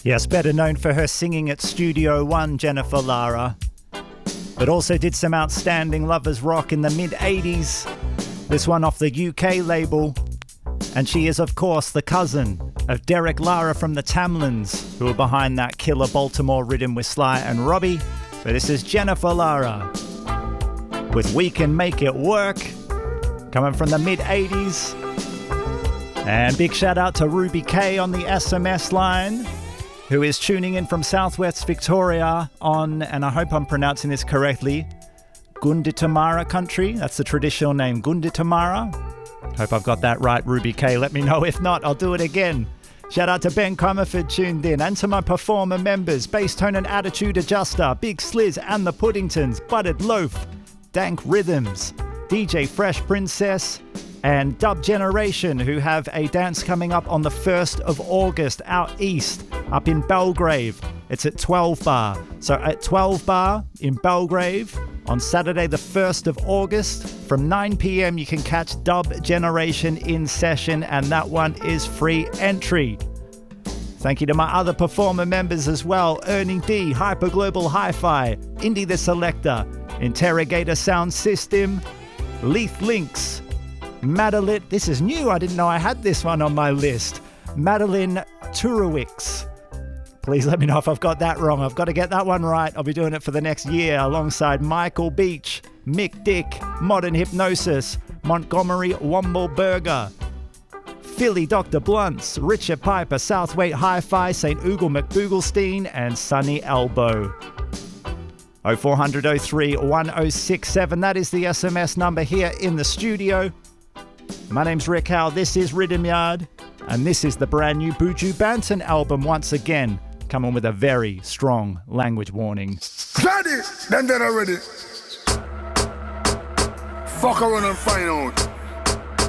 Yes, better known for her singing at Studio One, Jennifer Lara, but also did some outstanding lovers rock in the mid-80s. This one off the UK label. And she is, of course, the cousin of Derek Lara from the Tamlins, who are behind that killer Baltimore rhythm with Sly and Robbie. But this is Jennifer Lara with We Can Make It Work, coming from the mid-80s. And big shout out to Ruby K on the SMS line, who is tuning in from Southwest Victoria on, and I hope I'm pronouncing this correctly, Gunditamara country. That's the traditional name, Gunditamara. Hope I've got that right, Ruby K. Let me know. If not, I'll do it again. Shout out to Ben Comerford tuned in, and to my performer members, Bass Tone and Attitude Adjuster, Big Sliz and the Puddingtons, Buttered Loaf, Dank Rhythms, DJ Fresh Princess, and Dub Generation, who have a dance coming up on the 1st of August out east, up in Belgrave. It's at 12 Bar. So at 12 Bar in Belgrave on Saturday the 1st of August from 9 p.m. you can catch Dub Generation in session, and that one is free entry. Thank you to my other performer members as well: Ernie D, Hyper Global Hi-Fi, Indy the Selector, Interrogator Sound System, Leith Links, Madeline, this is new, I didn't know I had this one on my list, Madeline Turowicz. Please let me know if I've got that wrong. I've got to get that one right. I'll be doing it for the next year alongside Michael Beach, Mick Dick, Modern Hypnosis, Montgomery Wombleberger, Philly Dr. Blunts, Richard Piper, Southweight Hi-Fi, St. Oogle McBooglestein, and Sunny Elbow. 0400 03 1067. That is the SMS number here in the studio. My name's Rick Howe. This is Rhythm Yard, and this is the brand new Buju Banton album once again, coming with a very strong language warning. Ready? Then they're ready. Fuck around and find out.